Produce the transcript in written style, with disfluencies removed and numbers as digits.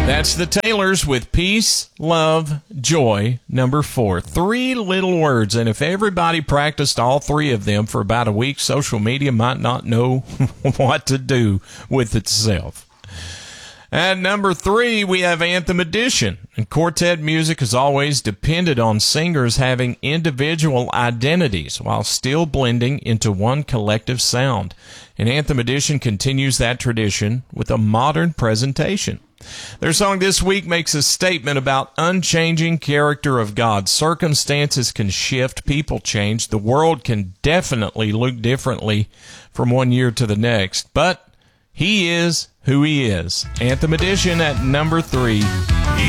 That's the Taylors with Peace, Love, Joy, number 4. 3 little words, and if everybody practiced all 3 of them for about a week, social media might not know what to do with itself. At number 3, we have Anthem Edition. And quartet music has always depended on singers having individual identities while still blending into one collective sound. And Anthem Edition continues that tradition with a modern presentation. Their song this week makes a statement about unchanging character of God. Circumstances can shift, people change. The world can definitely look differently from one year to the next. But He is who He is. Anthem Edition at number 3.